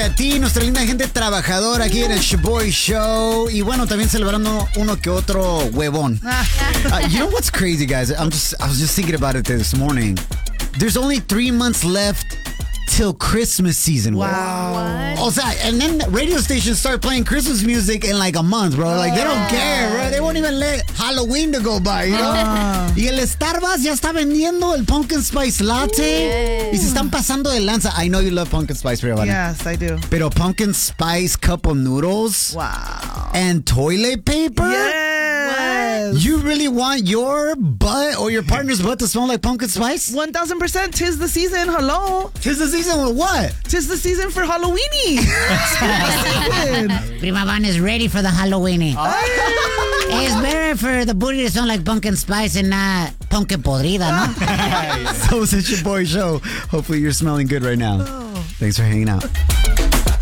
a ti, nuestra linda gente trabajadora aquí en el Shaboy Show. Y bueno, también celebrando uno que otro huevón. You know what's crazy, guys? I was just thinking about it this morning. There's only 3 months left till Christmas season. Wow. O sea, and then radio stations start playing Christmas music in like a month, bro. Like, they don't care, bro. They won't even let Halloween to go by, you know? Y el Starbucks ya está vendiendo el Pumpkin Spice Latte. Y se están pasando de lanza. I know you love Pumpkin Spice, Ria. Yes, I do. Pero Pumpkin Spice Cup of Noodles. Wow. And toilet paper? Yes. You really want your butt or your partner's butt to smell like pumpkin spice? 1000%. 'Tis the season. Hello. 'Tis the season with what? 'Tis the season for Halloweeny. Prima Van is ready for the Halloweeny. It's better for the booty to smell like pumpkin spice and not pumpkin podrida, ¿no? So it's your boy show. Hopefully you're smelling good right now. Thanks for hanging out.